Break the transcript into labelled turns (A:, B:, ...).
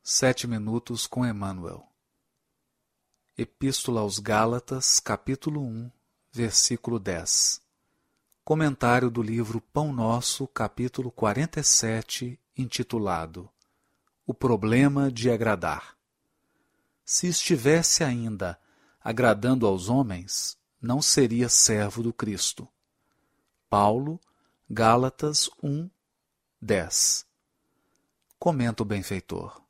A: 7 minutos com Emmanuel. Epístola aos Gálatas, capítulo 1, versículo 10. Comentário do livro Pão Nosso, capítulo 47, intitulado O Problema de Agradar. Se estivesse ainda agradando aos homens, não seria servo do Cristo. Paulo, Gálatas 1, 10. Comenta o benfeitor.